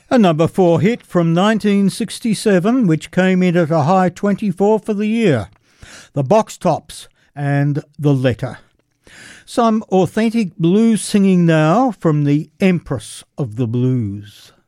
A number 4 hit from 1967, which came in at a high 24 for the year. The Box Tops and The Letter. Some authentic blues singing now from the Empress of the Blues.